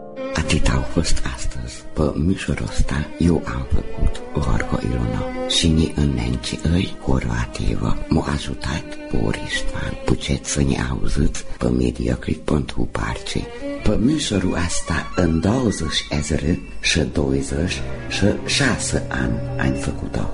Atât au fost astăzi. Pe mișorul ăsta eu am făcut Gorgo Ilona și ni înnenci îi Horvativă m-a ajutat Boristan. Puceți să ne auziți pe Mediocrit.hu. Pe mișorul ăsta în 20 și 20 și 6 ani am făcut-o.